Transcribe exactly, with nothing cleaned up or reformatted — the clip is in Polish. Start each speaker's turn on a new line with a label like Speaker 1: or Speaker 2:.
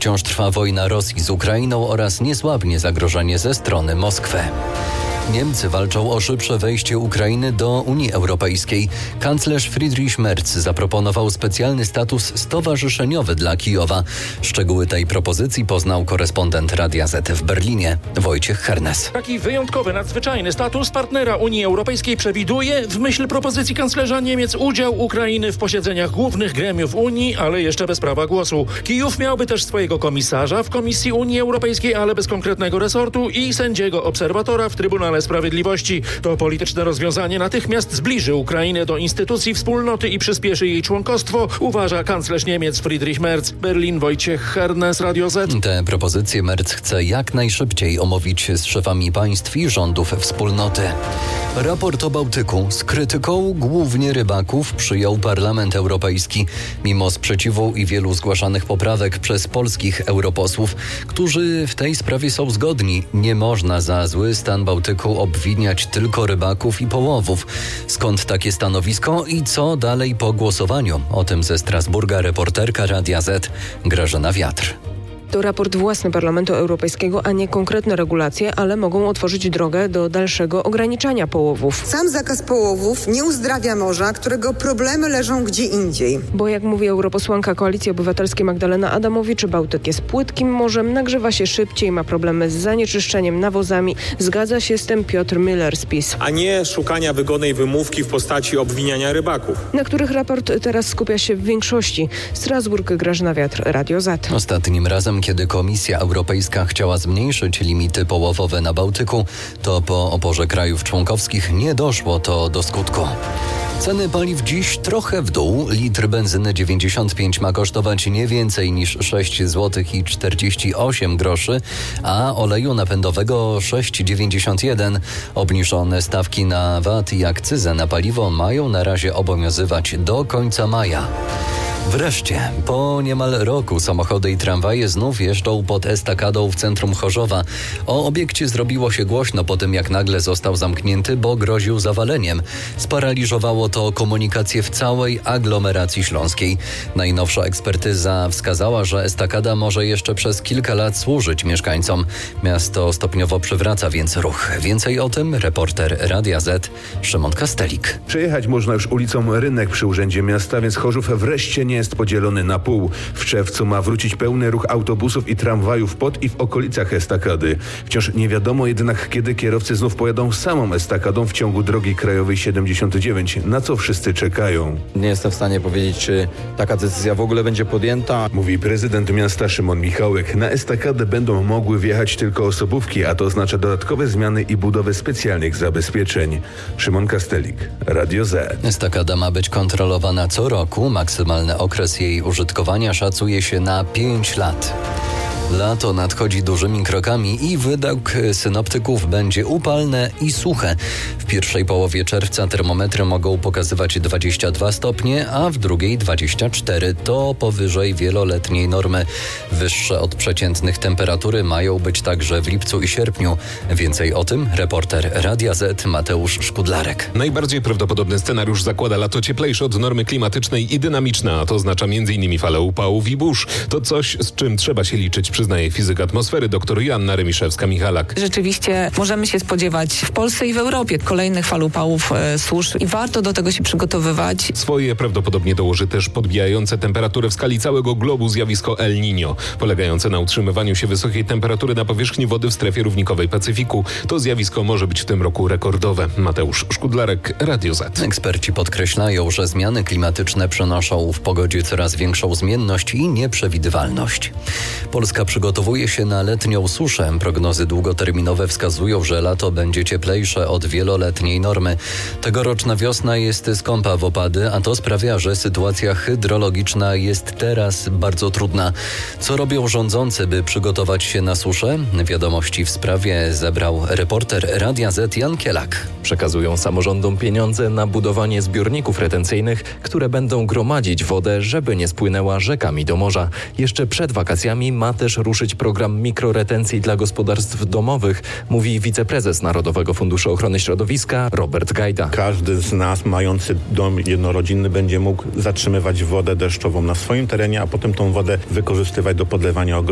Speaker 1: wciąż trwa wojna Rosji z Ukrainą oraz niesłabnie zagrożenie ze strony Moskwy. Niemcy walczą o szybsze wejście Ukrainy do Unii Europejskiej. Kanclerz Friedrich Merz zaproponował specjalny status stowarzyszeniowy dla Kijowa. Szczegóły tej propozycji poznał korespondent Radia Z w Berlinie, Wojciech Hernes.
Speaker 2: Taki wyjątkowy, nadzwyczajny status partnera Unii Europejskiej przewiduje, w myśl propozycji kanclerza Niemiec, udział Ukrainy w posiedzeniach głównych gremiów Unii, ale jeszcze bez prawa głosu. Kijów miałby też swojego komisarza w Komisji Unii Europejskiej, ale bez konkretnego resortu, i sędziego obserwatora w Trybunale Sprawiedliwości. To polityczne rozwiązanie natychmiast zbliży Ukrainę do instytucji wspólnoty i przyspieszy jej członkostwo, uważa kanclerz Niemiec Friedrich Merz. Berlin, Wojciech Hernes, Radio Z.
Speaker 1: Te propozycje Merz chce jak najszybciej omówić z szefami państw i rządów wspólnoty. Raport o Bałtyku z krytyką głównie rybaków przyjął Parlament Europejski, mimo sprzeciwu i wielu zgłaszanych poprawek przez polskich europosłów, którzy w tej sprawie są zgodni. Nie można za zły stan Bałtyku obwiniać tylko rybaków i połowów. Skąd takie stanowisko i co dalej po głosowaniu? O tym ze Strasburga reporterka Radia Z Grażyna Wiatr.
Speaker 3: To raport własny Parlamentu Europejskiego, a nie konkretne regulacje, ale mogą otworzyć drogę do dalszego ograniczania połowów.
Speaker 4: Sam zakaz połowów nie uzdrawia morza, którego problemy leżą gdzie indziej.
Speaker 3: Bo jak mówi europosłanka Koalicji Obywatelskiej Magdalena Adamowicz, Bałtyk jest płytkim morzem, nagrzewa się szybciej, ma problemy z zanieczyszczeniem, nawozami. Zgadza się z tym Piotr Müller z PiS.
Speaker 5: A nie szukania wygodnej wymówki w postaci obwiniania rybaków.
Speaker 3: Na których raport teraz skupia się w większości. Strasburg, Grażyna Wiatr, Radio Z.
Speaker 1: Ostatnim razem, kiedy Komisja Europejska chciała zmniejszyć limity połowowe na Bałtyku, to po oporze krajów członkowskich nie doszło to do skutku. Ceny paliw dziś trochę w dół. Litr benzyny dziewięćdziesiąt pięć ma kosztować nie więcej niż sześć złotych i czterdzieści osiem groszy, a oleju napędowego sześć dziewięćdziesiąt jeden. Obniżone stawki na V A T i akcyzę na paliwo mają na razie obowiązywać do końca maja. Wreszcie, po niemal roku samochody i tramwaje znów jeżdżą pod estakadą w centrum Chorzowa. O obiekcie zrobiło się głośno po tym, jak nagle został zamknięty, bo groził zawaleniem. Sparaliżowało to komunikację w całej aglomeracji śląskiej. Najnowsza ekspertyza wskazała, że estakada może jeszcze przez kilka lat służyć mieszkańcom. Miasto stopniowo przywraca więc ruch. Więcej o tym reporter Radia Z Szymon Kastelik.
Speaker 6: Przejechać można już ulicą Rynek przy Urzędzie Miasta, więc Chorzów wreszcie nie jest podzielony na pół. W czerwcu ma wrócić pełny ruch autobusów i tramwajów pod i w okolicach estakady. Wciąż nie wiadomo jednak, kiedy kierowcy znów pojadą samą estakadą w ciągu drogi krajowej siedemdziesiąt dziewięć, na co wszyscy czekają.
Speaker 7: Nie jestem w stanie powiedzieć, czy taka decyzja w ogóle będzie podjęta.
Speaker 6: Mówi prezydent miasta Szymon Michałek. Na estakadę będą mogły wjechać tylko osobówki, a to oznacza dodatkowe zmiany i budowę specjalnych zabezpieczeń. Szymon Kastelik, Radio Z.
Speaker 1: Estakada ma być kontrolowana co roku. Maksymalny okres jej użytkowania szacuje się na pięć lat. Lato nadchodzi dużymi krokami i według synoptyków będzie upalne i suche. W pierwszej połowie czerwca termometry mogą pokazywać dwadzieścia dwa stopnie, a w drugiej dwadzieścia cztery. To powyżej wieloletniej normy. Wyższe od przeciętnych temperatury mają być także w lipcu i sierpniu. Więcej o tym reporter Radia Z Mateusz Szkudlarek.
Speaker 8: Najbardziej prawdopodobny scenariusz zakłada lato cieplejsze od normy klimatycznej i dynamiczne, a to oznacza m.in. falę upałów i burz. To coś, z czym trzeba się liczyć, przyznaje fizyk atmosfery dr Joanna Remiszewska-Michalak.
Speaker 9: Rzeczywiście możemy się spodziewać w Polsce i w Europie kolejnych fal upałów, e, susz i warto do tego się przygotowywać.
Speaker 8: Swoje prawdopodobnie dołoży też podbijające temperaturę w skali całego globu zjawisko El Niño, polegające na utrzymywaniu się wysokiej temperatury na powierzchni wody w strefie równikowej Pacyfiku. To zjawisko może być w tym roku rekordowe. Mateusz Szkudlarek, Radio Z.
Speaker 1: Eksperci podkreślają, że zmiany klimatyczne przenoszą w pogodzie coraz większą zmienność i nieprzewidywalność. Polska przygotowuje się na letnią suszę. Prognozy długoterminowe wskazują, że lato będzie cieplejsze od wieloletniej normy. Tegoroczna wiosna jest skąpa w opady, a to sprawia, że sytuacja hydrologiczna jest teraz bardzo trudna. Co robią rządzący, by przygotować się na suszę? Wiadomości w sprawie zebrał reporter Radia Z Jan Kielak.
Speaker 10: Przekazują samorządom pieniądze na budowanie zbiorników retencyjnych, które będą gromadzić wodę, żeby nie spłynęła rzekami do morza. Jeszcze przed wakacjami ma też ruszyć program mikroretencji dla gospodarstw domowych, mówi wiceprezes Narodowego Funduszu Ochrony Środowiska Robert Gajda.
Speaker 11: Każdy z nas mający dom jednorodzinny będzie mógł zatrzymywać wodę deszczową na swoim terenie, a potem tą wodę wykorzystywać do podlewania ogrodów.